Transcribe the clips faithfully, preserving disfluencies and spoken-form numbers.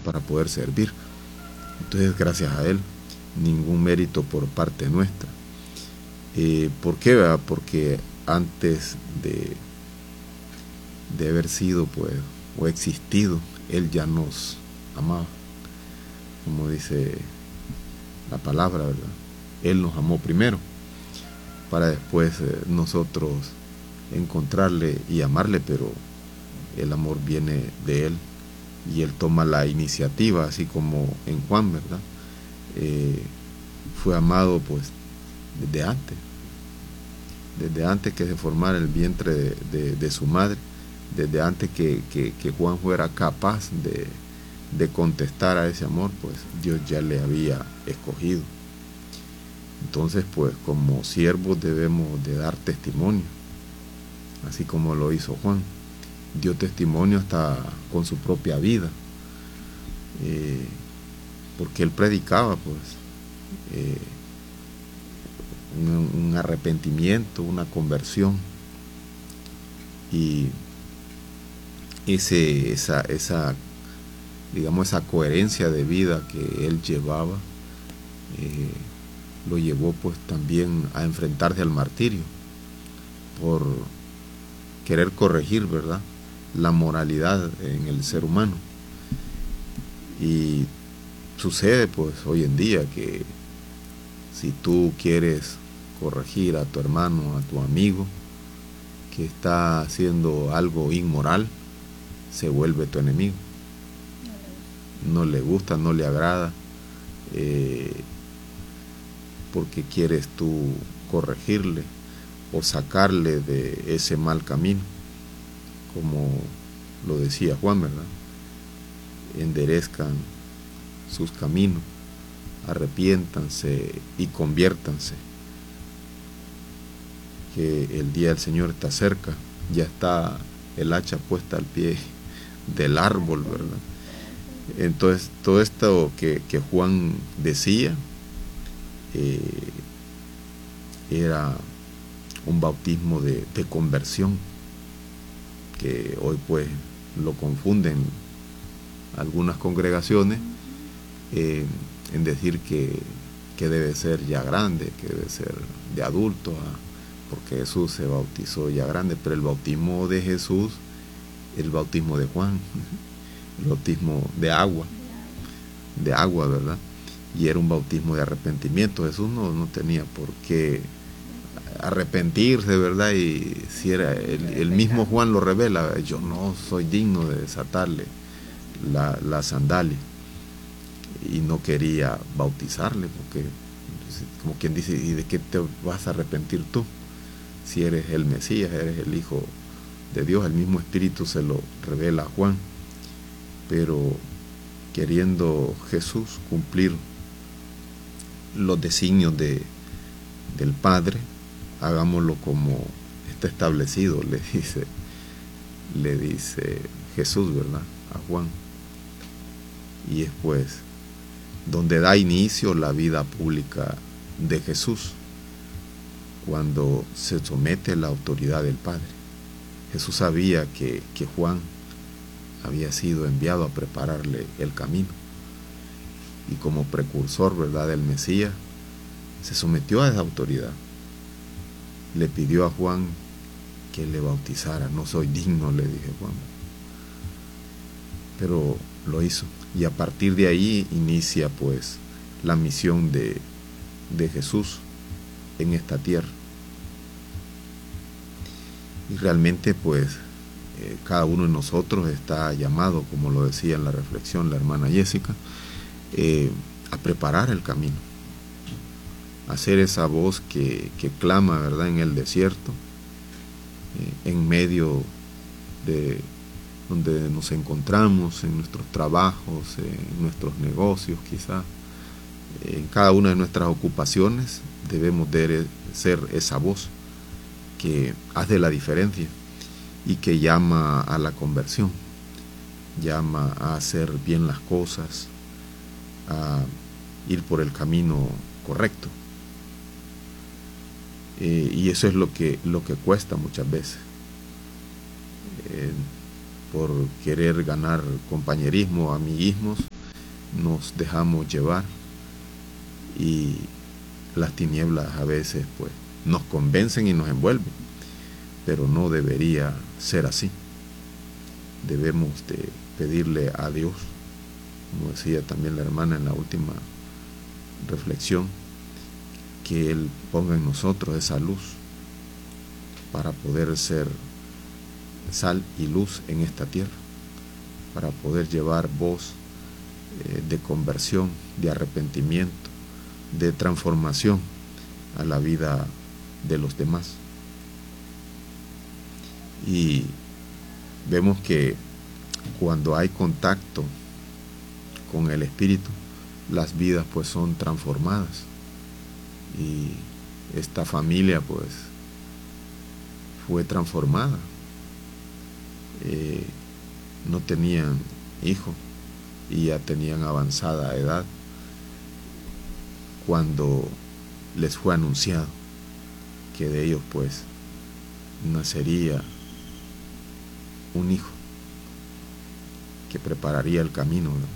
para poder servir. Entonces, gracias a Él, ningún mérito por parte nuestra. Eh, ¿Por qué? ¿Verdad? Porque antes de, de haber sido, pues, o existido, Él ya nos amaba, como dice la palabra, ¿verdad? Él nos amó primero, para después eh, nosotros encontrarle y amarle, pero el amor viene de Él y Él toma la iniciativa, así como en Juan, ¿verdad? Eh, fue amado pues desde antes, desde antes que se formara el vientre de, de, de su madre, desde antes que, que, que Juan fuera capaz de, de contestar a ese amor, pues Dios ya le había escogido. Entonces, pues como siervos debemos de dar testimonio, así como lo hizo Juan. Dio testimonio hasta con su propia vida, eh, porque él predicaba pues eh, un, un arrepentimiento, una conversión, y ese, esa, esa, digamos, esa coherencia de vida que él llevaba, eh, lo llevó pues también a enfrentarse al martirio por querer corregir, ¿verdad?, la moralidad en el ser humano. Y sucede pues hoy en día que si tú quieres corregir a tu hermano, a tu amigo que está haciendo algo inmoral, se vuelve tu enemigo. No le gusta, no le agrada, eh, porque quieres tú corregirle o sacarle de ese mal camino, como lo decía Juan, ¿verdad? Enderezcan sus caminos, arrepiéntanse y conviértanse, que el día del Señor está cerca, ya está el hacha puesta al pie del árbol, ¿verdad? Entonces todo esto que, que Juan decía eh, era un bautismo de, de conversión, que hoy pues lo confunden algunas congregaciones eh, en decir que, que debe ser ya grande, que debe ser de adulto, ¿ah? Porque Jesús se bautizó ya grande, pero el bautismo de Jesús, el bautismo de Juan, el bautismo de agua, de agua, ¿verdad? Y era un bautismo de arrepentimiento. Jesús no, no tenía por qué arrepentirse, ¿verdad? Y si era el, el mismo Juan lo revela, yo no soy digno de desatarle la, la sandalia, y no quería bautizarle, porque como quien dice, ¿y de qué te vas a arrepentir tú? Si eres el Mesías, eres el Hijo de Dios. El mismo Espíritu se lo revela a Juan, pero queriendo Jesús cumplir los designios de, del Padre, hagámoslo como está establecido, le dice, le dice Jesús, ¿verdad?, a Juan. Y es pues donde da inicio la vida pública de Jesús, cuando se somete a la autoridad del Padre. Jesús sabía que, que Juan había sido enviado a prepararle el camino, y como precursor, ¿verdad?, del Mesías, se sometió a esa autoridad. Le pidió a Juan que le bautizara. No soy digno, le dije Juan, pero lo hizo, y a partir de ahí inicia pues la misión de, de Jesús en esta tierra. Y realmente pues eh, cada uno de nosotros está llamado, como lo decía en la reflexión la hermana Jessica, eh, a preparar el camino, a ser esa voz que, que clama, ¿verdad?, en el desierto, eh, en medio de donde nos encontramos, en nuestros trabajos, en nuestros negocios, quizá en cada una de nuestras ocupaciones, debemos de ser esa voz que hace la diferencia y que llama a la conversión, llama a hacer bien las cosas, a ir por el camino correcto. Eh, y eso es lo que, lo que cuesta muchas veces, eh, por querer ganar compañerismo, amiguismos, nos dejamos llevar y las tinieblas a veces pues nos convencen y nos envuelven, pero no debería ser así. Debemos de pedirle a Dios, como decía también la hermana en la última reflexión, que Él ponga en nosotros esa luz para poder ser sal y luz en esta tierra, para poder llevar voz eh, de conversión, de arrepentimiento, de transformación a la vida de los demás. Y vemos que cuando hay contacto con el Espíritu, las vidas pues son transformadas, y esta familia pues fue transformada. Eh, no tenían hijos y ya tenían avanzada edad cuando les fue anunciado que de ellos pues nacería un hijo que prepararía el camino, ¿no?,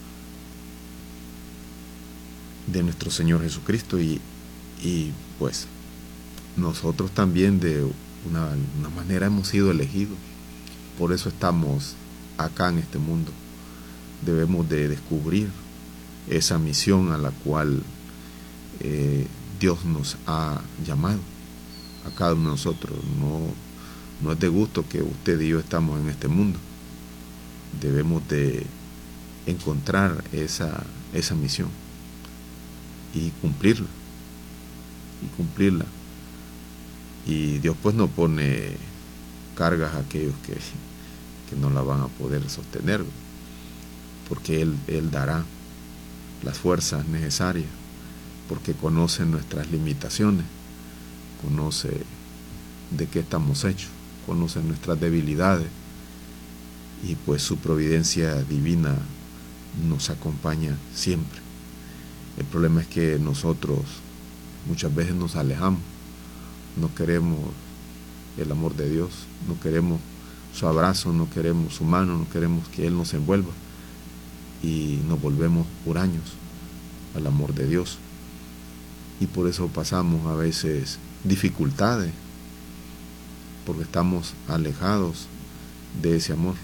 de nuestro Señor Jesucristo. Y, y pues nosotros también de una, una manera hemos sido elegidos. Por eso estamos acá en este mundo. Debemos de descubrir esa misión a la cual eh, Dios nos ha llamado a cada uno de nosotros. No, no es de gusto que usted y yo estamos en este mundo. Debemos de encontrar esa, esa misión y cumplirla, y cumplirla. Y Dios pues no pone cargas a aquellos que, que no la van a poder sostener, porque Él, Él dará las fuerzas necesarias, porque conoce nuestras limitaciones, conoce de qué estamos hechos, conoce nuestras debilidades, y pues su providencia divina nos acompaña siempre. El problema es que nosotros muchas veces nos alejamos, no queremos el amor de Dios, no queremos su abrazo, no queremos su mano, no queremos que Él nos envuelva, y nos volvemos huraños al amor de Dios, y por eso pasamos a veces dificultades, porque estamos alejados de ese amor.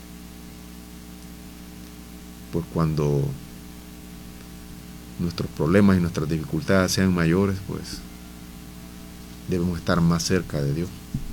Pues cuando nuestros problemas y nuestras dificultades sean mayores, pues debemos estar más cerca de Dios,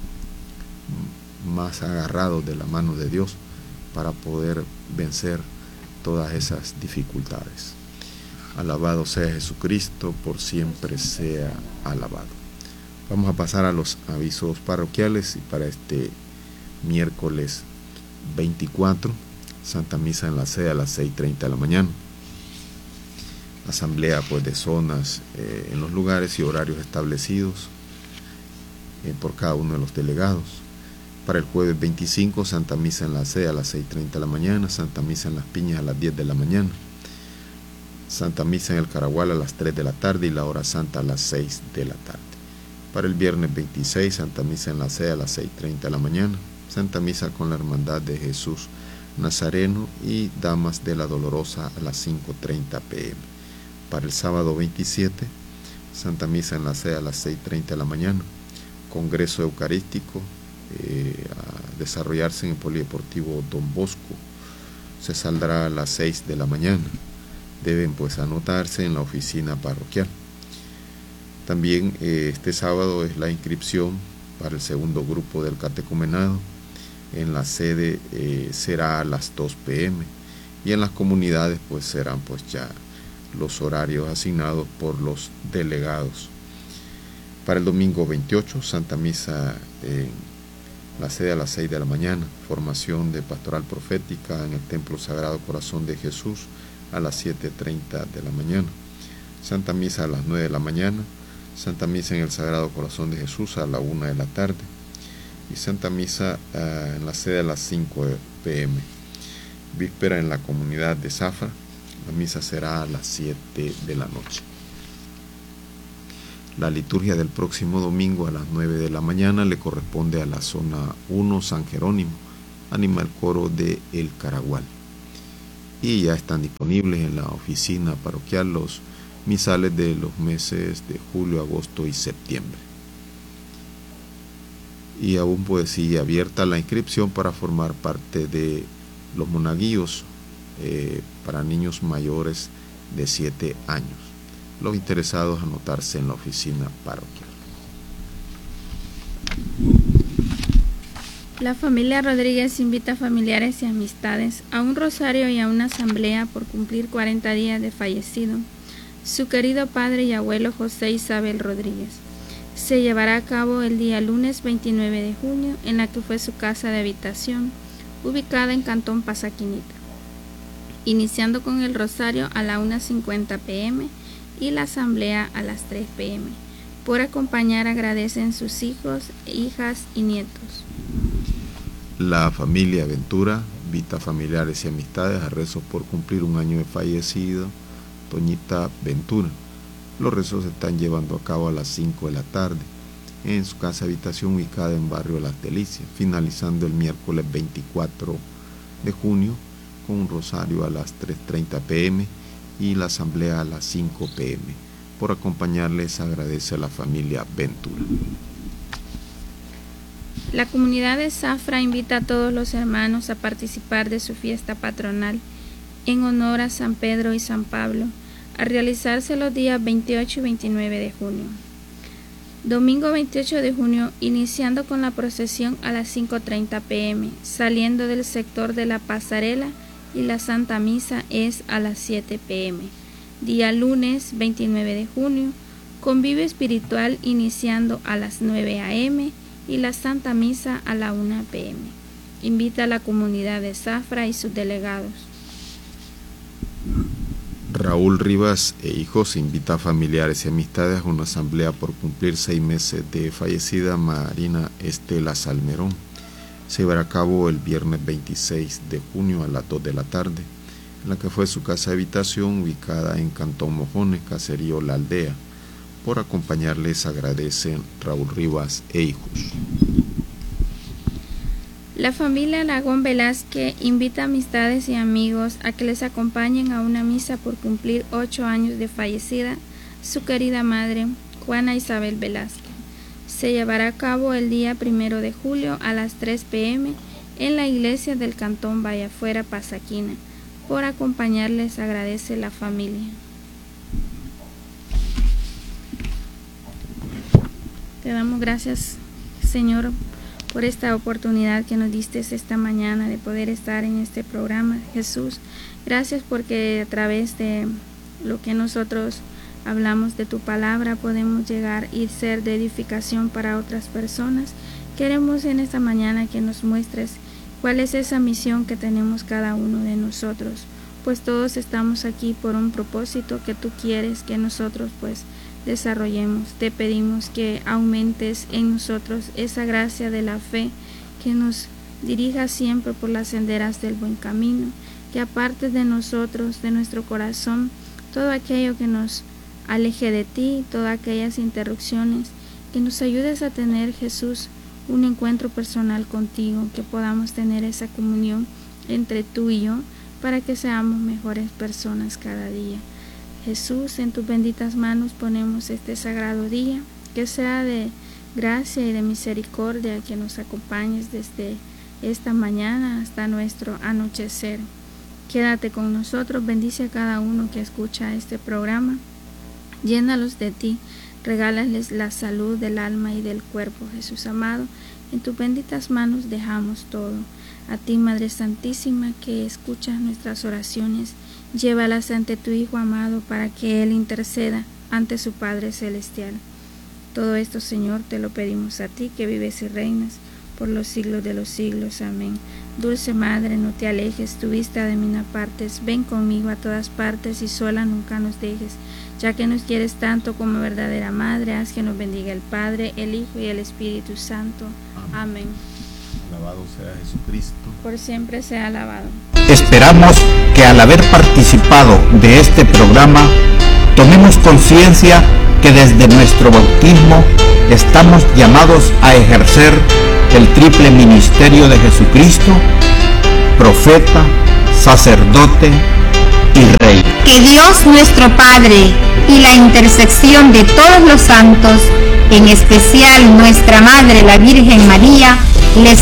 más agarrados de la mano de Dios, para poder vencer todas esas dificultades. Alabado sea Jesucristo, por siempre sea alabado. Vamos a pasar a los avisos parroquiales, y para este miércoles veinticuatro, Santa Misa en la sede a las seis y treinta de la mañana. Asamblea pues de zonas eh, en los lugares y horarios establecidos eh, por cada uno de los delegados. Para el jueves veinticinco, Santa Misa en la sede a las seis y treinta de la mañana, Santa Misa en Las Piñas a las diez de la mañana, Santa Misa en el Caragual a las tres de la tarde y la hora santa a las seis de la tarde. Para el viernes veintiséis, Santa Misa en la sede a las seis y treinta de la mañana, Santa Misa con la Hermandad de Jesús Nazareno y Damas de la Dolorosa a las cinco y treinta pm. Para el sábado veintisiete, Santa Misa en la sede a las seis y treinta de la mañana, Congreso Eucarístico eh, a desarrollarse en el Polideportivo Don Bosco, se saldrá a las seis de la mañana. Deben pues anotarse en la oficina parroquial. También eh, este sábado es la inscripción para el segundo grupo del catecumenado. En la sede eh, será a las dos pm y en las comunidades pues serán pues ya los horarios asignados por los delegados. Para el domingo veintiocho, Santa Misa en la sede a las seis de la mañana, formación de pastoral profética en el Templo Sagrado Corazón de Jesús a las siete y treinta de la mañana, Santa Misa a las nueve de la mañana, Santa Misa en el Sagrado Corazón de Jesús a la una de la tarde y Santa Misa uh, en la sede a las cinco pm. Víspera en la comunidad de Zafra, la misa será a las siete de la noche. La liturgia del próximo domingo a las nueve de la mañana le corresponde a la zona uno San Jerónimo, anima el coro de El Caragual. y ya están disponibles en la oficina parroquial los misales de los meses de julio, agosto y septiembre. Y aún pues sigue abierta la inscripción para formar parte de los monaguillos eh, para niños mayores de siete años. Los interesados anotarse en la oficina parroquial. La familia Rodríguez invita a familiares y amistades a un rosario y a una asamblea por cumplir cuarenta días de fallecido su querido padre y abuelo José Isabel Rodríguez. Se llevará a cabo el día lunes veintinueve de junio en la que fue su casa de habitación, ubicada en Cantón Pasaquinita, iniciando con el rosario a la una cincuenta pe eme y la asamblea a las tres pe eme. Por acompañar agradecen sus hijos, hijas y nietos. La familia Ventura invita familiares y amistades a rezos por cumplir un año de fallecido Toñita Ventura. Los rezos se están llevando a cabo a las cinco de la tarde en su casa habitación ubicada en barrio Las Delicias, finalizando el miércoles veinticuatro de junio con un rosario a las tres treinta pe eme y la asamblea a las cinco pe eme. Por acompañarles agradece a la familia Ventura. La comunidad de Zafra invita a todos los hermanos a participar de su fiesta patronal en honor a San Pedro y San Pablo, a realizarse los días veintiocho y veintinueve de junio. Domingo veintiocho de junio, iniciando con la procesión a las cinco treinta pe eme, saliendo del sector de la pasarela, y la Santa Misa es a las siete pe eme. Día lunes veintinueve de junio, convivio espiritual iniciando a las nueve a eme y la Santa Misa a la una pe eme. Invita a la comunidad de Zafra y sus delegados. Raúl Rivas e hijos invita a familiares y amistades a una asamblea por cumplir seis meses de fallecida Marina Estela Salmerón. Se llevará a cabo el viernes veintiséis de junio a las dos de la tarde, en la que fue su casa de habitación ubicada en Cantón Mojones, caserío La Aldea. Por acompañarles agradecen Raúl Rivas e hijos. La familia Lagón Velázquez invita a amistades y amigos a que les acompañen a una misa por cumplir ocho años de fallecida su querida madre, Juana Isabel Velázquez. Se llevará a cabo el día primero de julio a las tres pe eme en la iglesia del Cantón Vallafuera, Pasaquina. Por acompañarles agradece la familia. Te damos gracias, Señor, por esta oportunidad que nos diste esta mañana de poder estar en este programa. Jesús, gracias porque a través de lo que nosotros hablamos de tu palabra podemos llegar y ser de edificación para otras personas. Queremos en esta mañana que nos muestres cuál es esa misión que tenemos cada uno de nosotros, pues todos estamos aquí por un propósito que tú quieres que nosotros pues desarrollemos. Te pedimos que aumentes en nosotros esa gracia de la fe, que nos dirija siempre por las senderas del buen camino, que apartes de nosotros, de nuestro corazón, todo aquello que nos aleje de ti, todas aquellas interrupciones, que nos ayudes a tener, Jesús, un encuentro personal contigo, que podamos tener esa comunión entre tú y yo, para que seamos mejores personas cada día. Jesús, en tus benditas manos ponemos este sagrado día, que sea de gracia y de misericordia, que nos acompañes desde esta mañana hasta nuestro anochecer. Quédate con nosotros, bendice a cada uno que escucha este programa, llénalos de ti, regálales la salud del alma y del cuerpo. Jesús amado, en tus benditas manos dejamos todo. A ti, Madre Santísima, que escuchas nuestras oraciones, llévalas ante tu Hijo amado para que Él interceda ante su Padre Celestial. Todo esto, Señor, te lo pedimos a ti, que vives y reinas por los siglos de los siglos. Amén. Dulce Madre, no te alejes, tu vista de mí no apartes. Ven conmigo a todas partes y sola nunca nos dejes. Ya que nos quieres tanto como verdadera Madre, haz que nos bendiga el Padre, el Hijo y el Espíritu Santo. Amén. Alabado sea Jesucristo. Por siempre sea alabado. Esperamos que al haber participado de este programa, tomemos conciencia que desde nuestro bautismo estamos llamados a ejercer el triple ministerio de Jesucristo, profeta, sacerdote y rey. Que Dios nuestro Padre y la intersección de todos los santos, en especial nuestra Madre la Virgen María, les